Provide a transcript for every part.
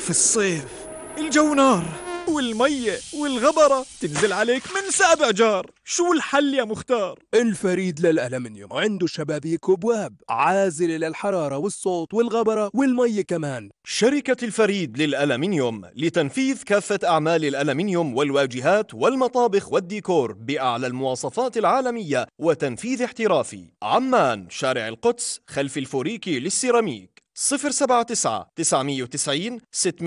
في الصيف الجو نار والمية والغبرة تنزل عليك من 7 جار. شو الحل يا مختار؟ الفريد للألمنيوم عنده شبابيك وابواب عازلة للحرارة والصوت والغبرة والمية كمان. شركة الفريد للألمنيوم لتنفيذ كافة أعمال الألمنيوم والواجهات والمطابخ والديكور بأعلى المواصفات العالمية وتنفيذ احترافي. عمان، شارع القدس، خلف الفوريكي للسيراميك. 079 990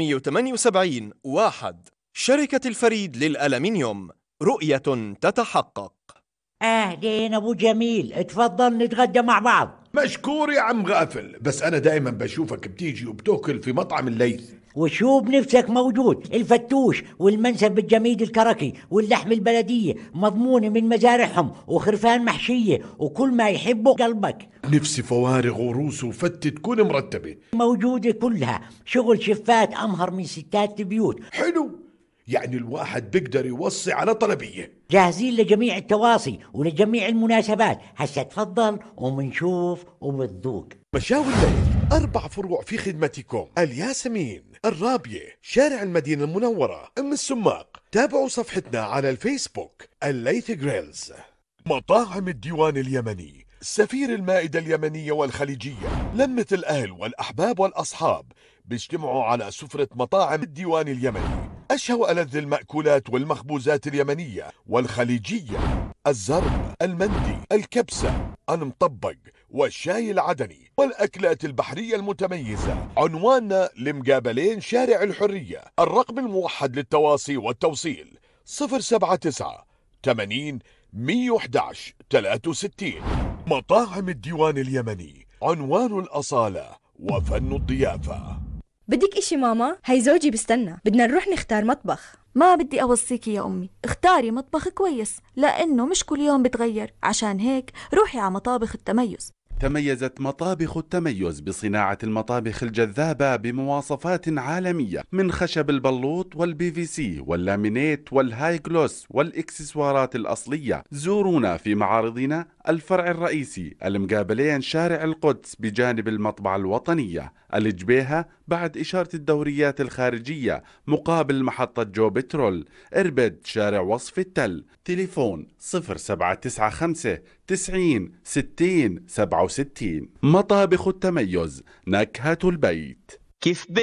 678 1. شركة الفريد للألمنيوم، رؤية تتحقق. أهلين أبو جميل، اتفضل نتغدى مع بعض. مشكور يا عم غافل، بس أنا دائما بشوفك بتيجي وبتاكل في مطعم الليث. وشو بنفسك موجود، الفتوش والمنسف الجميد الكركي واللحم البلدية مضمونة من مزارعهم وخرفان محشية وكل ما يحبه قلبك. نفسي فوارغ وروس وفتة تكون مرتبة موجودة كلها، شغل شفات أمهر من ستات البيوت. حلو، يعني الواحد بيقدر يوصي على طلبية. جاهزين لجميع التواصي ولجميع المناسبات. هسا تفضل ومنشوف وبتذوق. مشاوي الليث 4 فروع في خدمتكم: الياسمين، الرابية، شارع المدينة المنورة، أم السماق. تابعوا صفحتنا على الفيسبوك الليث جريلز. مطاعم الديوان اليمني، سفير المائدة اليمنية والخليجية. لمة الأهل والأحباب والأصحاب بيجتمعوا على سفرة مطاعم الديوان اليمني. أشهى وألذ المأكولات والمخبوزات اليمنية والخليجية: الزرب، المندي، الكبسة، المطبق، والشاي العدني، والأكلات البحرية المتميزة. عنواننا لمقابلين شارع الحرية. الرقم الموحد للتواصي والتوصيل 079 80 111 63. مطاعم الديوان اليمني، عنوان الأصالة وفن الضيافة. بدك اشي ماما؟ هي زوجي بستنى، بدنا نروح نختار مطبخ. ما بدي أوصيكي يا أمي، اختاري مطبخ كويس لأنه مش كل يوم بتغير. عشان هيك روحي على مطابخ التميز. تميزت مطابخ التميز بصناعة المطابخ الجذابة بمواصفات عالمية، من خشب البلوط والPVC واللامينيت والهاي جلوس والإكسسوارات الأصلية. زورونا في معارضنا: الفرع الرئيسي المقابلين شارع القدس بجانب المطبعة الوطنية، الجبيهة بعد إشارة الدوريات الخارجية مقابل محطة جو بترول، إربد شارع وصف التل. تليفون 0795 90 60 67. مطابخ التميز، نكهة البيت. كيف